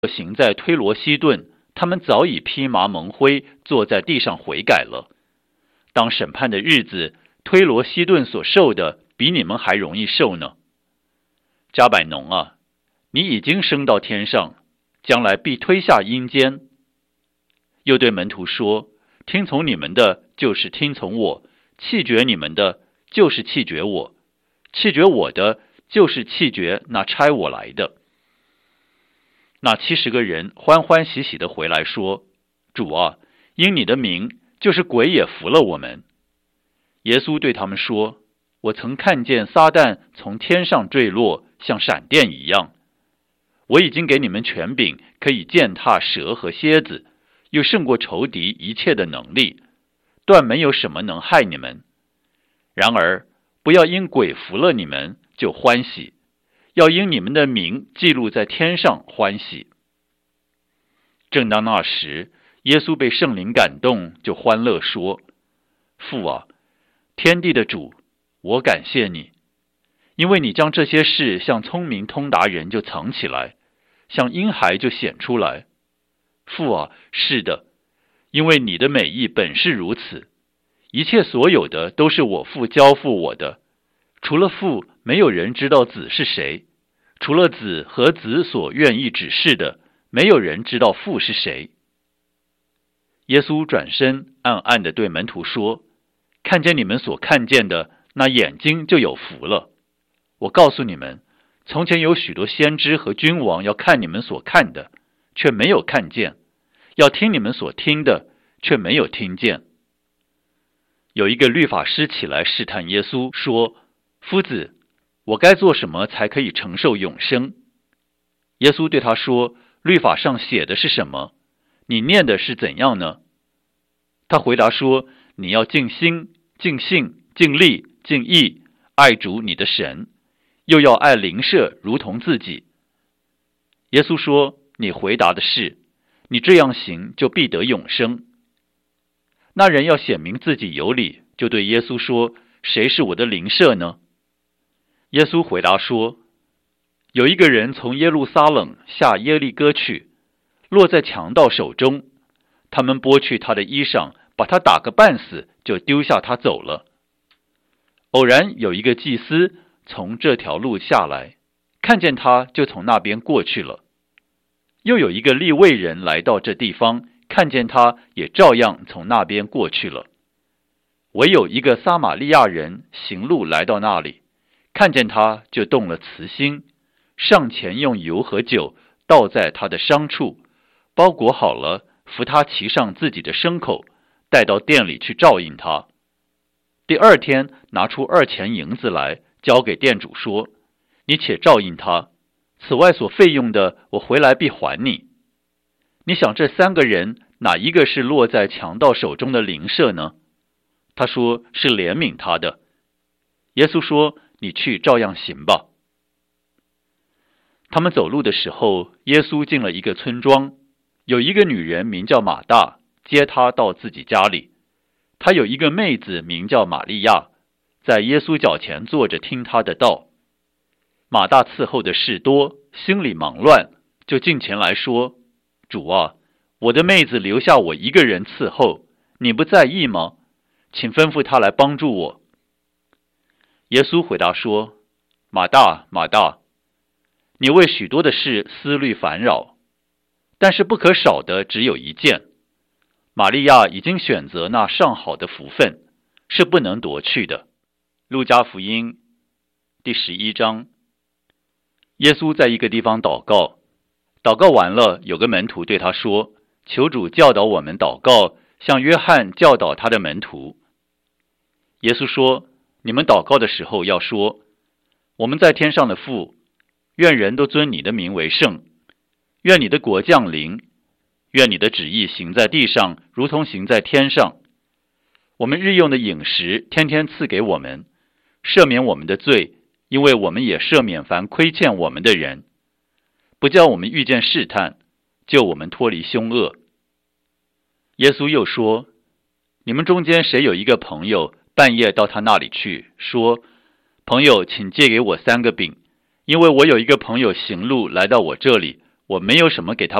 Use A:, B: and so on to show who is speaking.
A: 行在推罗西顿，他们早已披麻蒙灰，坐在地上悔改了。当审判的日子，推罗西顿所受的，比你们还容易受呢。加百农啊，你已经升到天上，将来必推下阴间。又对门徒说：听从你们的，就是听从我；弃绝你们的，就是弃绝我；弃绝我的，就是弃绝那差我来的。那70个人欢欢喜喜地回来说：主啊，因你的名，就是鬼也服了我们。耶稣对他们说：我曾看见撒旦从天上坠落，像闪电一样。我已经给你们权柄，可以践踏蛇和蝎子，又胜过仇敌一切的能力，断没有什么能害你们。然而不要因鬼服了你们就欢喜，要因你们的名记录在天上欢喜。正当那时，耶稣被圣灵感动，就欢乐说：父啊，天地的主，我感谢你，因为你将这些事向聪明通达人就藏起来，向婴孩就显出来。父啊，是的，因为你的美意本是如此。一切所有的都是我父交付我的，除了父，没有人知道子是谁；除了子和子所愿意指示的，没有人知道父是谁。耶稣转身暗暗地对门徒说：看见你们所看见的，那眼睛就有福了。我告诉你们，从前有许多先知和君王要看你们所看的，却没有看见；要听你们所听的，却没有听见。有一个律法师起来试探耶稣，说：夫子，我该做什么才可以承受永生？耶稣对他说：律法上写的是什么？你念的是怎样呢？他回答说：你要尽心、尽性、尽力、尽意爱主你的神，又要爱邻舍如同自己。耶稣说：你回答的是，你这样行就必得永生。那人要显明自己有理，就对耶稣说：谁是我的邻舍呢？耶稣回答说：有一个人从耶路撒冷下耶利哥去，落在强盗手中，他们剥去他的衣裳，把他打个半死，就丢下他走了。偶然有一个祭司从这条路下来，看见他，就从那边过去了。又有一个利未人来到这地方，看见他，也照样从那边过去了。唯有一个撒玛利亚人行路来到那里，看见他，就动了慈心，上前用油和酒倒在他的伤处，包裹好了，扶他骑上自己的牲口，带到店里去照应他。第二天拿出2钱银子来，交给店主说：你且照应他，此外所费用的，我回来必还你。你想这3个人，哪一个是落在强盗手中的邻舍呢？他说是怜悯他的。耶稣说：你去照样行吧。他们走路的时候，耶稣进了一个村庄，有一个女人名叫马大，接他到自己家里。她有一个妹子名叫玛利亚，在耶稣脚前坐着听他的道。马大伺候的事多，心里忙乱，就近前来说：主啊，我的妹子留下我一个人伺候，你不在意吗？请吩咐她来帮助我。耶稣回答说：马大，马大，你为许多的事思虑烦扰，但是不可少的只有一件。玛利亚已经选择那上好的福分，是不能夺去的。路加福音第11章。耶稣在一个地方祷告，祷告完了，有个门徒对他说：求主教导我们祷告，像约翰教导他的门徒。耶稣说：你们祷告的时候要说：我们在天上的父，愿人都尊你的名为圣，愿你的国降临，愿你的旨意行在地上，如同行在天上。我们日用的饮食天天赐给我们，赦免我们的罪，因为我们也赦免凡亏欠我们的人，不叫我们遇见试探，救我们脱离凶恶。耶稣又说：你们中间谁有一个朋友，半夜到他那里去，说：朋友，请借给我3个饼，因为我有一个朋友行路来到我这里， 我没有什么给他